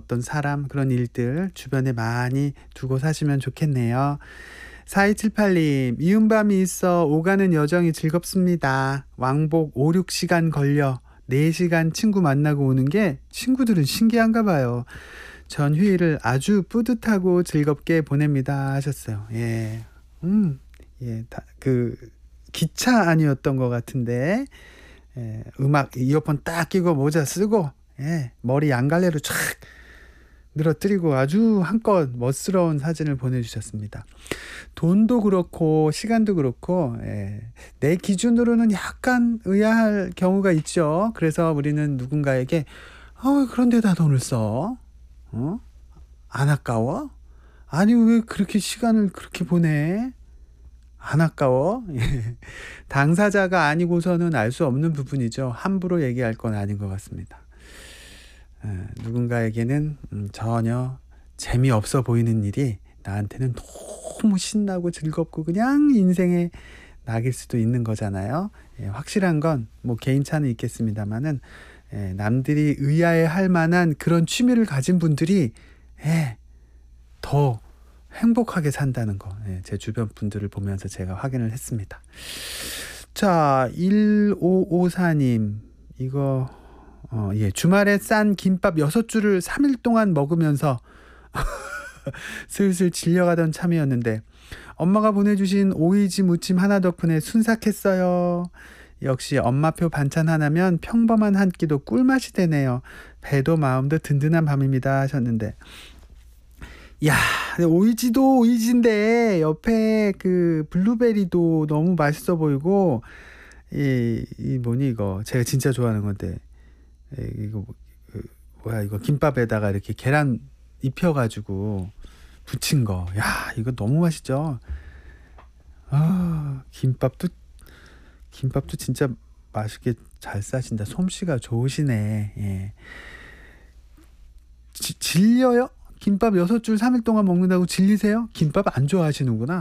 어떤 사람, 그런 일들 주변에 많이 두고 사시면 좋겠네요. 4278님, 미운 밤이 있어 오가는 여정이 즐겁습니다. 왕복 5, 6시간 걸려 4시간 친구 만나고 오는 게 친구들은 신기한가 봐요. 전 휴일을 아주 뿌듯하고 즐겁게 보냅니다 하셨어요. 예. 기차 아니었던 것 같은데, 음악 이어폰 딱 끼고 모자 쓰고, 머리 양갈래로 촥 늘어뜨리고 아주 한껏 멋스러운 사진을 보내주셨습니다. 돈도 그렇고 시간도 그렇고 내 기준으로는 약간 의아할 경우가 있죠. 그래서 우리는 누군가에게 그런 데다 돈을 써? 안 아까워? 아니 왜 그렇게 시간을 그렇게 보내? 안 아까워? 당사자가 아니고서는 알 수 없는 부분이죠. 함부로 얘기할 건 아닌 것 같습니다. 누군가에게는 전혀 재미없어 보이는 일이 나한테는 너무 신나고 즐겁고 그냥 인생의 낙일 수도 있는 거잖아요. 확실한 건 뭐 개인차는 있겠습니다만은 남들이 의아해할 만한 그런 취미를 가진 분들이 더 행복하게 산다는 거, 제 주변 분들을 보면서 제가 확인을 했습니다. 자, 1554님, 이거 주말에 싼 김밥 6줄을 3일 동안 먹으면서 슬슬 질려가던 참이었는데 엄마가 보내주신 오이지 무침 하나 덕분에 순삭했어요. 역시 엄마표 반찬 하나면 평범한 한 끼도 꿀맛이 되네요. 배도 마음도 든든한 밤입니다 하셨는데, 야, 오이지도 오이지인데 옆에 그 블루베리도 너무 맛있어 보이고, 이거 제가 진짜 좋아하는 건데, 이거 김밥에다가 이렇게 계란 입혀가지고 부친 거, 야, 이거 너무 맛있죠. 김밥도 진짜 맛있게 잘 싸신다. 솜씨가 좋으시네. 질려요? 김밥 6줄 3일 동안 먹는다고 질리세요? 김밥 안 좋아하시는구나.